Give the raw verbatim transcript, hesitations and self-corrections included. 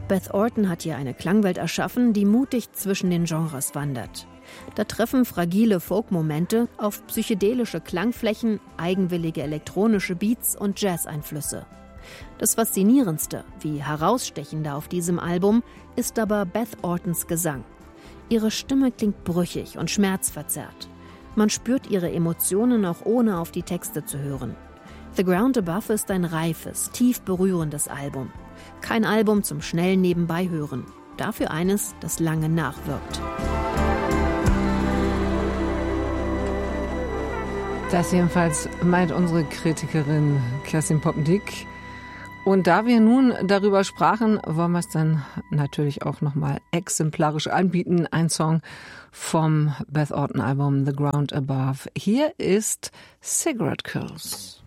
Beth Orton hat hier eine Klangwelt erschaffen, die mutig zwischen den Genres wandert. Da treffen fragile Folk-Momente auf psychedelische Klangflächen, eigenwillige elektronische Beats und Jazz-Einflüsse. Das Faszinierendste, wie herausstechender auf diesem Album, ist aber Beth Ortons Gesang. Ihre Stimme klingt brüchig und schmerzverzerrt. Man spürt ihre Emotionen auch ohne auf die Texte zu hören. The Ground Above ist ein reifes, tief berührendes Album. Kein Album zum schnellen Nebenbeihören, dafür eines, das lange nachwirkt. Das jedenfalls meint unsere Kritikerin Kerstin Poppendick. Und da wir nun darüber sprachen, wollen wir es dann natürlich auch nochmal exemplarisch anbieten. Ein Song vom Beth Orton Album The Ground Above. Hier ist Cigarette Kills.